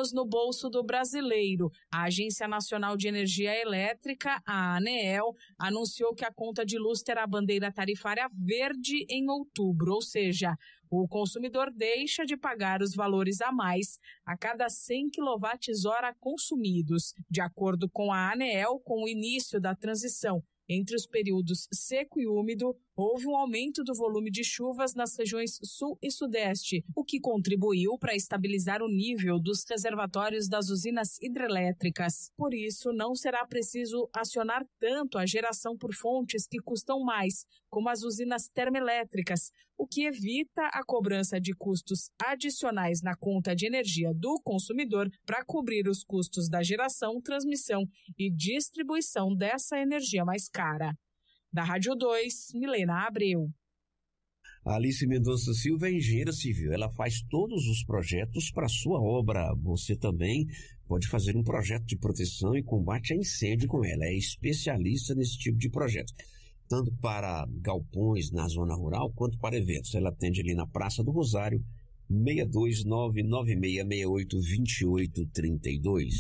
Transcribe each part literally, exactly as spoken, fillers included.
no bolso do brasileiro. A Agência Nacional de Energia Elétrica, a ANEEL, anunciou que a conta de luz terá bandeira tarifária verde em outubro, ou seja, o consumidor deixa de pagar os valores a mais a cada cem quilowatt-hora consumidos. De acordo com a ANEEL, com o início da transição entre os períodos seco e úmido, houve um aumento do volume de chuvas nas regiões sul e sudeste, o que contribuiu para estabilizar o nível dos reservatórios das usinas hidrelétricas. Por isso, não será preciso acionar tanto a geração por fontes que custam mais, como as usinas termoelétricas, o que evita a cobrança de custos adicionais na conta de energia do consumidor para cobrir os custos da geração, transmissão e distribuição dessa energia mais cara. Da Rádio dois, Milena Abreu. A Alice Mendonça Silva é engenheira civil, ela faz todos os projetos para sua obra. Você também pode fazer um projeto de proteção e combate a incêndio com ela, é especialista nesse tipo de projeto, tanto para galpões na zona rural quanto para eventos. Ela atende ali na Praça do Rosário, seis dois nove nove seis seis oito dois oito três dois.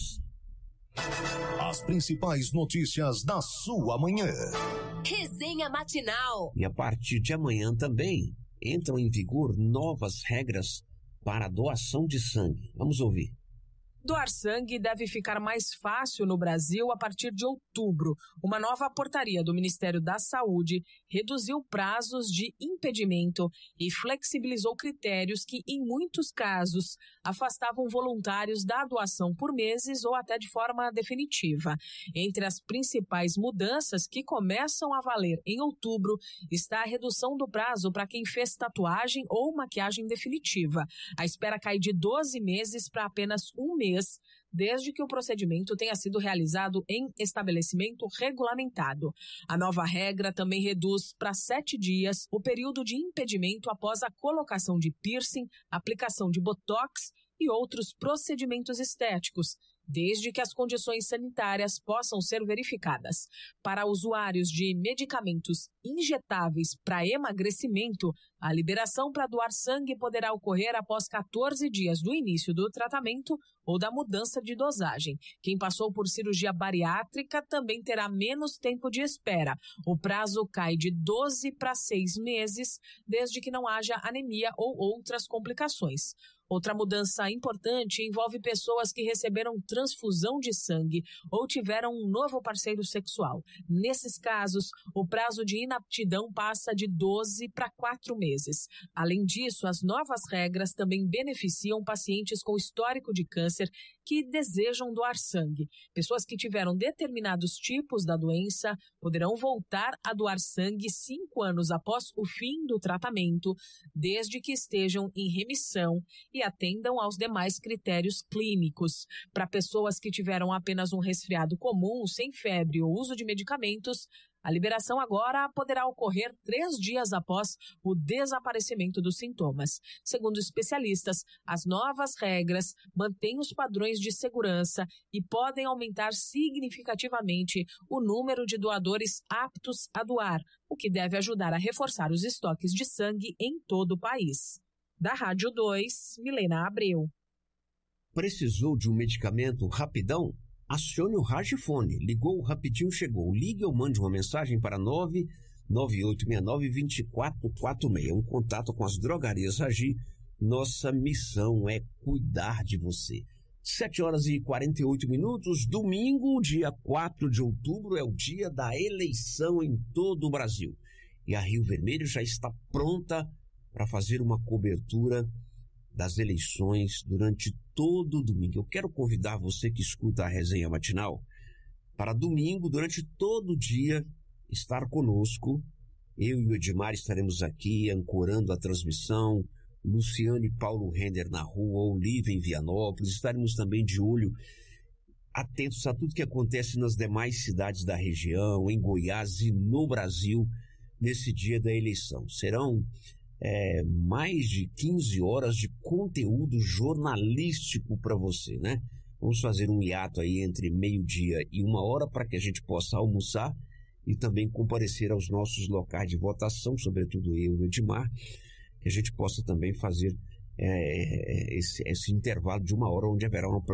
As principais notícias da sua manhã. Resenha matinal. E a partir de amanhã também entram em vigor novas regras para a doação de sangue. Vamos ouvir. Doar sangue deve ficar mais fácil no Brasil a partir de outubro. Uma nova portaria do Ministério da Saúde reduziu prazos de impedimento e flexibilizou critérios que, em muitos casos, afastavam voluntários da doação por meses ou até de forma definitiva. Entre as principais mudanças que começam a valer em outubro está a redução do prazo para quem fez tatuagem ou maquiagem definitiva. A espera cai de doze meses para apenas um mês, desde que o procedimento tenha sido realizado em estabelecimento regulamentado. A nova regra também reduz para sete dias o período de impedimento após a colocação de piercing, aplicação de botox e outros procedimentos estéticos, desde que as condições sanitárias possam ser verificadas. Para usuários de medicamentos injetáveis para emagrecimento, a liberação para doar sangue poderá ocorrer após quatorze dias do início do tratamento ou da mudança de dosagem. Quem passou por cirurgia bariátrica também terá menos tempo de espera. O prazo cai de doze para seis meses, desde que não haja anemia ou outras complicações. Outra mudança importante envolve pessoas que receberam transfusão de sangue ou tiveram um novo parceiro sexual. Nesses casos, o prazo de inaptidão passa de doze para quatro meses. Além disso, as novas regras também beneficiam pacientes com histórico de câncer que desejam doar sangue. Pessoas que tiveram determinados tipos da doença poderão voltar a doar sangue cinco anos após o fim do tratamento, desde que estejam em remissão e atendam aos demais critérios clínicos. Para pessoas que tiveram apenas um resfriado comum, sem febre ou uso de medicamentos, a liberação agora poderá ocorrer três dias após o desaparecimento dos sintomas. Segundo especialistas, as novas regras mantêm os padrões de segurança e podem aumentar significativamente o número de doadores aptos a doar, o que deve ajudar a reforçar os estoques de sangue em todo o país. Da Rádio dois, Milena Abreu. Precisou de um medicamento rapidão? Acione o Ragifone. Ligou, rapidinho chegou. Ligue ou mande uma mensagem para nove nove oito seis nove dois quatro quatro seis. Um contato com as drogarias Ragi. Nossa missão é cuidar de você. sete horas e quarenta e oito minutos. Domingo, dia quatro de outubro, é o dia da eleição em todo o Brasil. E a Rio Vermelho já está pronta para fazer uma cobertura das eleições durante todo o domingo. Eu quero convidar você que escuta a resenha matinal para domingo, durante todo o dia, estar conosco. Eu e o Edmar estaremos aqui ancorando a transmissão, Luciano e Paulo Render na rua, Olívia em Vianópolis. Estaremos também de olho, atentos a tudo que acontece nas demais cidades da região, em Goiás e no Brasil, nesse dia da eleição. Serão É, mais de quinze horas de conteúdo jornalístico para você, né? Vamos fazer um hiato aí entre meio-dia e uma hora para que a gente possa almoçar e também comparecer aos nossos locais de votação, sobretudo eu e o Edmar, que a gente possa também fazer é, esse, esse intervalo de uma hora onde haverá uma